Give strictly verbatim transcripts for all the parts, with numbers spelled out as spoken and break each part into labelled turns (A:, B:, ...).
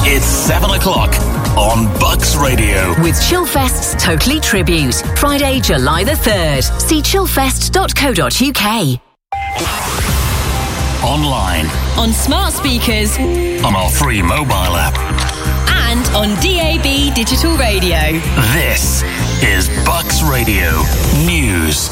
A: It's seven o'clock on Bucks Radio.
B: With Chillfest's Totally Tribute. Friday, July the third. See chillfest dot co dot uk.
A: Online.
C: On smart speakers.
A: On our free mobile app.
C: And on D A B digital radio.
A: This is Bucks Radio News.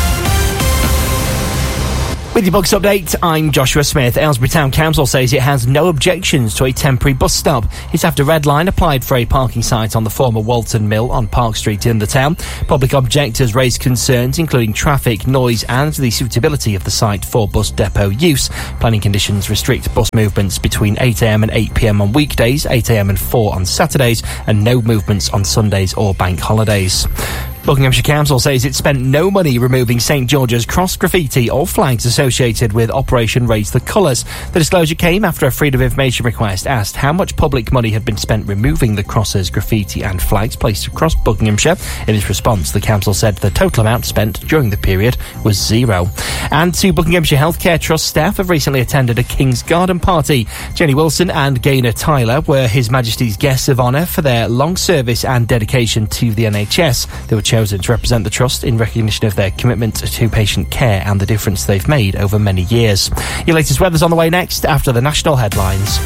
D: With your Bucks update, I'm Joshua Smith. Aylesbury Town Council says it has no objections to a temporary bus stop. It's after Red Line applied for a parking site on the former Walton Mill on Park Street in the town. Public objectors raised concerns including traffic, noise and the suitability of the site for bus depot use. Planning conditions restrict bus movements between eight a m and eight p m on weekdays, eight a m and four on Saturdays, and no movements on Sundays or bank holidays. Buckinghamshire Council says it spent no money removing St George's cross graffiti or flags associated with Operation Raise the Colours. The disclosure came after a Freedom of Information request asked how much public money had been spent removing the crosses, graffiti and flags placed across Buckinghamshire. In its response, the council said the total amount spent during the period was zero. And two Buckinghamshire Healthcare Trust staff have recently attended a King's Garden party. Jenny Wilson and Gaynor Tyler were His Majesty's guests of honour for their long service and dedication to the N H S. They were chosen to represent the Trust in recognition of their commitment to patient care and the difference they've made over many years. Your latest weather's on the way next after the national headlines.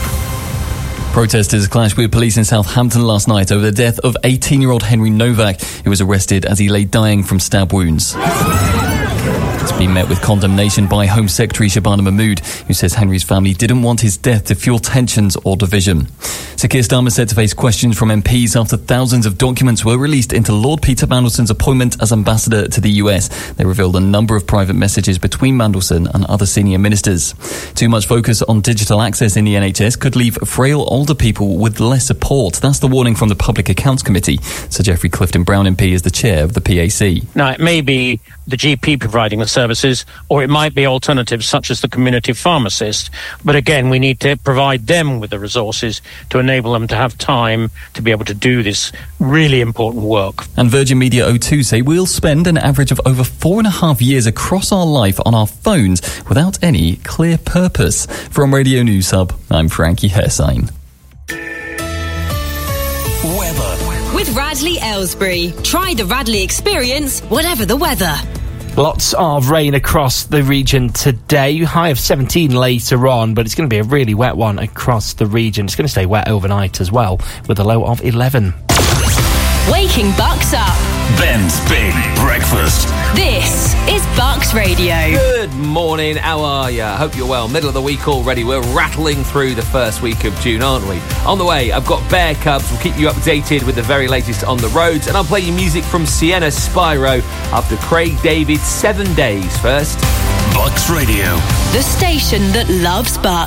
E: Protesters clashed with police in Southampton last night over the death of eighteen-year-old Henry Novak, who was arrested as he lay dying from stab wounds. It's been met with condemnation by Home Secretary Shabana Mahmood, who says Henry's family didn't want his death to fuel tensions or division. Sir Keir Starmer said to face questions from M Ps after thousands of documents were released into Lord Peter Mandelson's appointment as ambassador to the U S. They revealed a number of private messages between Mandelson and other senior ministers. Too much focus on digital access in the N H S could leave frail older people with less support. That's the warning from the Public Accounts Committee. Sir Geoffrey Clifton-Brown M P is the chair of the P A C.
F: Now, it may be the G P providing the services, or it might be alternatives such as the community pharmacist. But again, we need to provide them with the resources to enable them to have time to be able to do this really important work.
E: And Virgin Media O two say we'll spend an average of over four and a half years across our life on our phones without any clear purpose. From Radio News Hub, I'm Frankie Hersign.
A: Weather.
C: With Radley Aylesbury. Try the Radley experience, whatever the weather.
D: Lots of rain across the region today. High of seventeen later on, but it's going to be a really wet one across the region. It's going to stay wet overnight as well, with a low of eleven.
C: Waking Bucks up.
A: Ben's Big Breakfast.
C: This is Bucks Radio.
G: Good morning, how are you? Hope you're well. Middle of the week already. We're rattling through the first week of June, aren't we? On the way, I've got Bear Cubs. We'll keep you updated with the very latest on the roads. And I'll play you music from Sienna Spyro after Craig David's Seven Days. First,
A: Bucks Radio.
C: The station that loves Bucks.